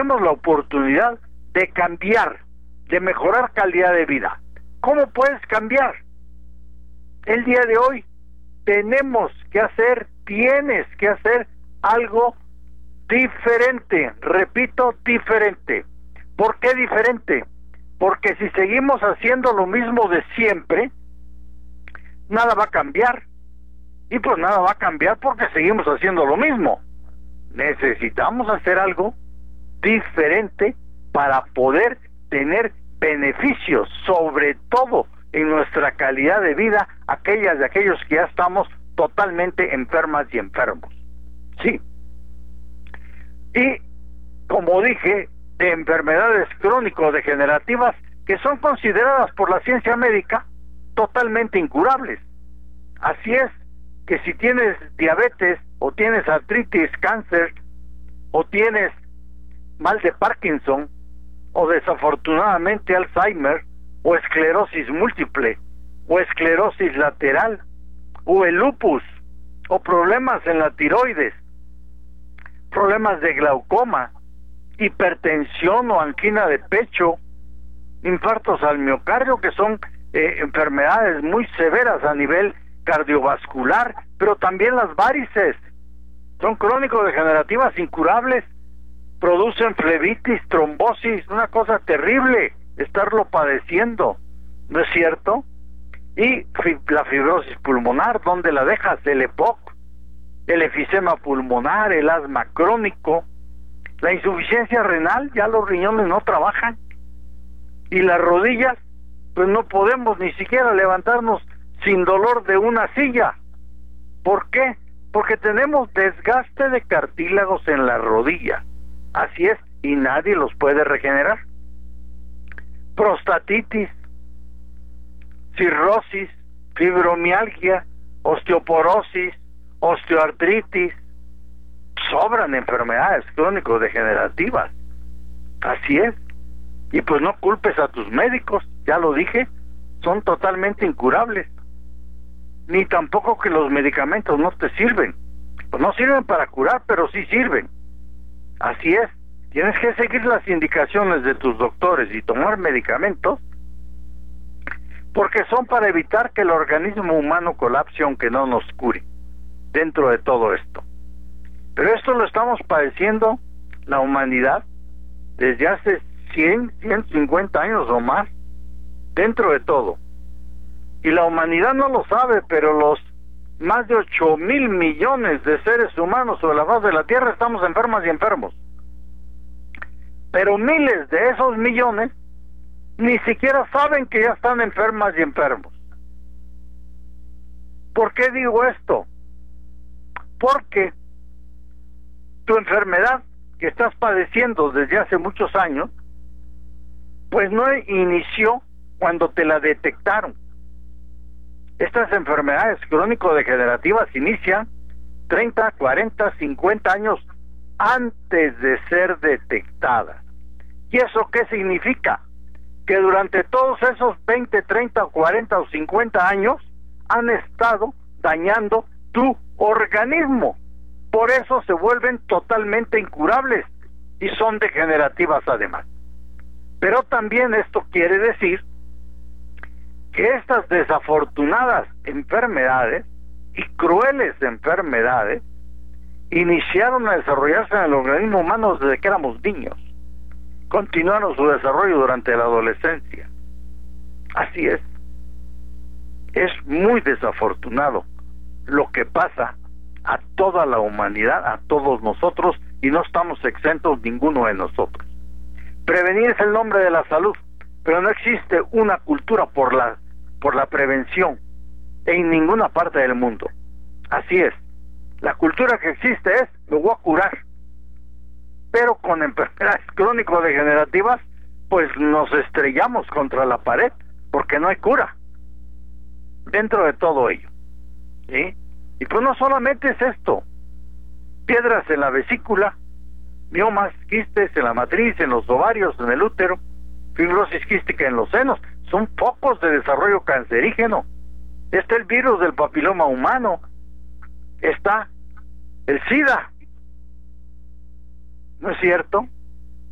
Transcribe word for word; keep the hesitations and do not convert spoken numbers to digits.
tenemos la oportunidad de cambiar, de mejorar calidad de vida. ¿Cómo puedes cambiar? El día de hoy tenemos que hacer, tienes que hacer algo diferente, repito, diferente. ¿Por qué diferente? Porque si seguimos haciendo lo mismo de siempre, nada va a cambiar. Y pues nada va a cambiar porque seguimos haciendo lo mismo. Necesitamos hacer algo diferente para poder tener beneficios, sobre todo en nuestra calidad de vida, aquellas de aquellos que ya estamos totalmente enfermas y enfermos. Sí. Y, como dije, de enfermedades crónico-degenerativas que son consideradas por la ciencia médica totalmente incurables. Así es, que si tienes diabetes, o tienes artritis, cáncer, o tienes mal de Parkinson, o desafortunadamente Alzheimer, o esclerosis múltiple, o esclerosis lateral, o el lupus, o problemas en la tiroides, problemas de glaucoma, hipertensión o angina de pecho, infartos al miocardio, que son eh, enfermedades muy severas a nivel cardiovascular, pero también las varices, son crónico-degenerativas incurables, producen flebitis, trombosis, una cosa terrible estarlo padeciendo, ¿no es cierto? Y fi la fibrosis pulmonar, ¿dónde la dejas? El E P O C, el efisema pulmonar, el asma crónico, la insuficiencia renal, ya los riñones no trabajan, y las rodillas, pues no podemos ni siquiera levantarnos sin dolor de una silla. ¿Por qué? Porque tenemos desgaste de cartílagos en la rodilla. Así es, y nadie los puede regenerar. Prostatitis, cirrosis, fibromialgia, osteoporosis, osteoartritis, sobran enfermedades crónico-degenerativas. Así es. Y pues no culpes a tus médicos, ya lo dije, son totalmente incurables. Ni tampoco que los medicamentos no te sirven. Pues no sirven para curar, pero sí sirven. Así es, tienes que seguir las indicaciones de tus doctores y tomar medicamentos, porque son para evitar que el organismo humano colapse, aunque no nos cure, dentro de todo esto. Pero esto lo estamos padeciendo la humanidad desde hace cien, ciento cincuenta años o más, dentro de todo. Y la humanidad no lo sabe, pero los más de ocho mil millones de seres humanos sobre la faz de la Tierra estamos enfermas y enfermos. Pero miles de esos millones ni siquiera saben que ya están enfermas y enfermos. ¿Por qué digo esto? Porque tu enfermedad que estás padeciendo desde hace muchos años, pues no inició cuando te la detectaron. Estas enfermedades crónico-degenerativas inician treinta, cuarenta, cincuenta años antes de ser detectadas. ¿Y eso qué significa? Que durante todos esos veinte, treinta, cuarenta o cincuenta años han estado dañando tu organismo. Por eso se vuelven totalmente incurables y son degenerativas además. Pero también esto quiere decir que estas desafortunadas enfermedades y crueles enfermedades iniciaron a desarrollarse en el organismo humano desde que éramos niños. Continuaron su desarrollo durante la adolescencia. Así es. Es muy desafortunado lo que pasa a toda la humanidad, a todos nosotros, y no estamos exentos ninguno de nosotros. Prevenir es el nombre de la salud, pero no existe una cultura por la por la prevención en ninguna parte del mundo. Así es. La cultura que existe es: me voy a curar. Pero con enfermedades crónico-degenerativas, pues nos estrellamos contra la pared, porque no hay cura dentro de todo ello. ¿Sí? Y pues no solamente es esto: piedras en la vesícula, miomas, quistes en la matriz, en los ovarios, en el útero, fibrosis quística en los senos, son focos de desarrollo cancerígeno. Está el virus del papiloma humano, está el SIDA, ¿no es cierto?